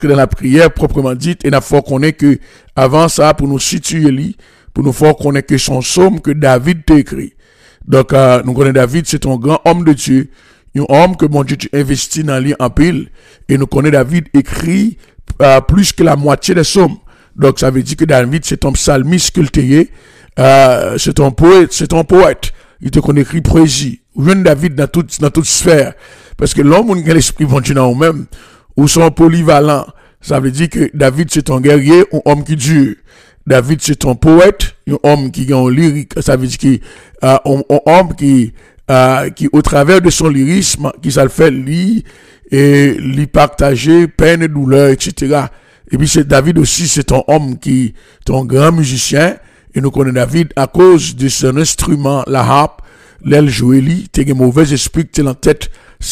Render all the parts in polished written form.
que dans la prière proprement dite, et n'a faut connaître que, avant ça, pour nous situer li, pour nous faire connaître que son psaume que David t'a écrit. Donc, nous connaissons David, c'est un grand homme de Dieu, un homme que mon Dieu investit dans lui en pile, et nous connaissons David écrit, plus que la moitié des psaumes. Donc, ça veut dire que David, c'est un psalmiste cultivé, c'est un poète. Il te connaît écrit poésie. Ou jeune David dans toute sphère. Parce que l'homme, qui a l'esprit bon Dieu dans eux-mêmes, ou sont polyvalents. Ça veut dire que David, c'est un guerrier, un homme qui dure. David, c'est un poète, un homme qui est en lyrique. Ça veut dire un homme qui, au travers de son lyrisme, qui ça le fait lire, et lui partager peine et douleur, etc. Et puis David aussi, c'est un homme qui est un grand musicien. Et nous connaissons David à cause de son instrument, la harpe, l'aile jouée, t'es un mauvais esprit qui est en tête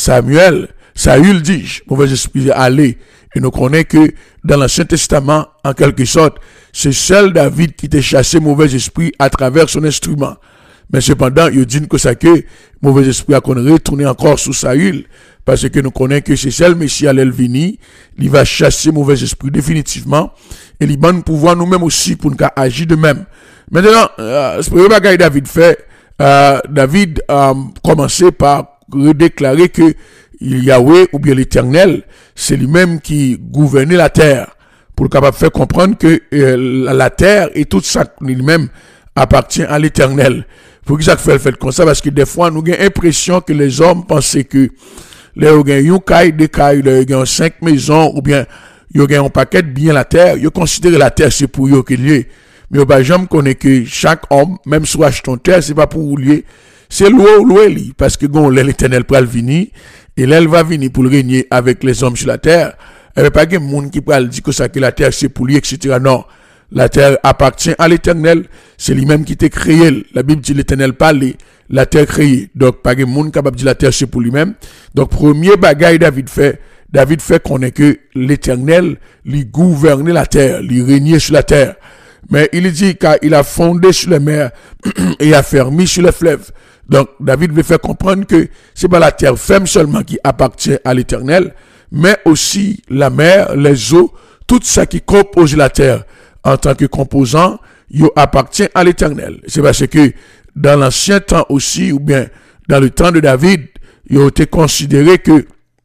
Saül dit, mauvais esprit aller. Et nous connaissons que dans l'Ancien Testament, en quelque sorte, c'est seul David qui t'a chassé mauvais esprit à travers son instrument. Mais cependant, il dit que ça que mauvais esprit a qu'on retourné encore sous Saül, parce que nous connaissons que c'est seul Messie à l'Elvini, il va chasser mauvais esprit définitivement, et il va nous pouvoir nous-mêmes aussi pour nous agir de même. Maintenant, ce premier bagage David fait, David commençait par déclarer que Yahweh ou bien l'Éternel, c'est lui-même qui gouvernait la terre, pour le capable faire comprendre que la terre et tout ça lui-même appartient à l'Éternel. Pour que ça fait comme ça, parce que des fois, nous avons l'impression que les hommes pensaient que les gens ont un caille, des cailles, ils ont 5 maisons, ou bien ils ont un paquet bien la terre, ils considèrent la terre c'est pour eux qu'il y ait. Mais par exemple, connaît que chaque homme, même si achète ton terre, c'est pas pour lui, c'est loué, parce que l'Éternel pral venir, et là, elle va venir pour régner avec les hommes sur la terre. Il n'y a pas de monde qui pral dire que ça, que la terre c'est pour lui, etc. Non. La terre appartient à l'Éternel, c'est lui-même qui t'a créé. La Bible dit l'Éternel parle, la terre créée. Donc, pas de monde capable de dire la terre c'est pour lui-même. Donc, premier bagaille David fait qu'on est que l'Éternel, lui gouvernait la terre, lui régnait sur la terre. Mais il dit qu'il a fondé sur les mers et a fermé sur les fleuves. Donc, David veut faire comprendre que c'est pas la terre ferme seulement qui appartient à l'Éternel, mais aussi la mer, les eaux, tout ça qui compose la terre en tant que composant, il appartient à l'Éternel. C'est parce que dans l'ancien temps aussi, ou bien dans le temps de David, il a été considéré que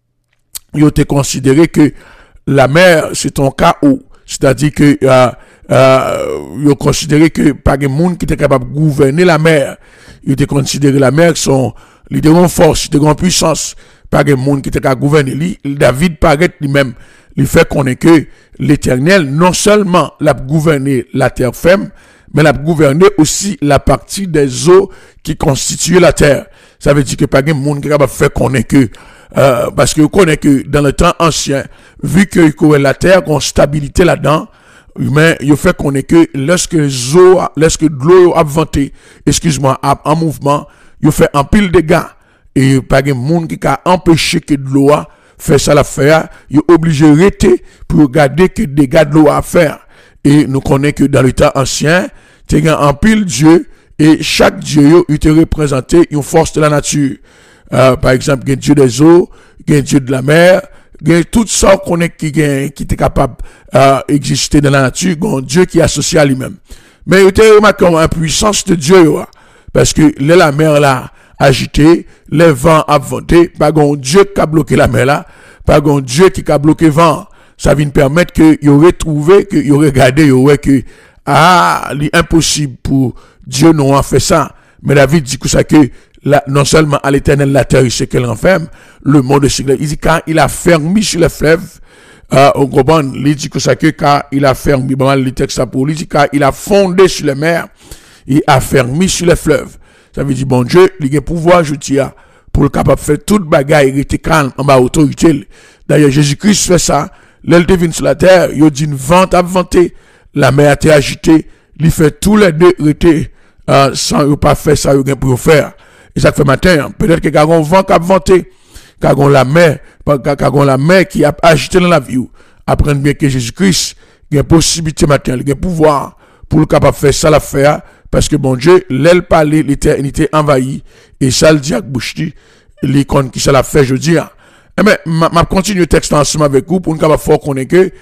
la mer, c'est un chaos. C'est-à-dire que, il a considéré que pas de monde qui était capable de gouverner la mer. Il était considéré la mer les grandes forces, les grandes puissances. Pas de monde qui était capable de gouverner. David paraît lui-même, il fait qu'on est que l'Éternel, non seulement l'a gouverné la terre ferme, mais l'a gouverné aussi la partie des eaux qui constituent la terre. Ça veut dire que pas de monde qui est capable de faire qu'on est que, parce que vous connaissez que dans le temps ancien, vu que la terre a une stabilité là-dedans, mais il fait qu'on est que lorsque de l'eau a venté, en mouvement, il fait un pile de dégâts. Et pas de monde qui a empêché que de l'eau fait ça l'affaire, il est obligé de rester pour regarder que des dégâts de l'eau à faire. Et nous connaissons que dans le temps ancien, il y a un pile Dieu, et chaque Dieu, il te représenté une force de la nature. Par exemple, il y a un Dieu des eaux, il y a un Dieu de la mer, il y a tout ça qu'on est qui est capable d'exister dans la nature, il y a un Dieu qui est associé à lui-même. Mais il te remarqué la puissance de Dieu, parce que la mer là, agité, les vents a venté, pas un Dieu qui a bloqué la mer là, pas un Dieu qui a bloqué le vent. Ça vient permettre que il aurait trouvé, que il aurait regardé, il aurait que, l'impossible pour Dieu non a fait ça. Mais David dit que ça que, non seulement à l'Éternel la terre, c'est qu'elle renferme, le monde c'est il dit quand il a fermé sur les fleuves, au Goban, il dit que ça que quand il a fermé, le texte ça pour lui, il dit quand il a fondé sur les mers, il a fermé sur les fleuves. Ça veut dire, bon Dieu, il a pouvoir, je dis, pour le capable de faire toute bagaille, il était calme, en bas autorité. D'ailleurs, Jésus-Christ fait ça, l'elle devine sur la terre, il dit une vente à vanter, la mer a été agitée, il fait tous les deux, sans pas faire ça, il pour faire. Et ça fait matin, peut-être que quand on vent qui a vanté, quand on la mer qui a agité dans la vie, apprendre bien que Jésus-Christ, il y a une possibilité matin, il y a un pouvoir pour le capable de faire ça l'affaire, parce que bon Dieu, l'aile parler, l'éternité envahie, et ça le dit à Bouchti, l'icône qui ça l'a fait, je dis, Eh ben, m'a continue texte ensemble avec vous pour nous capable faire connaître que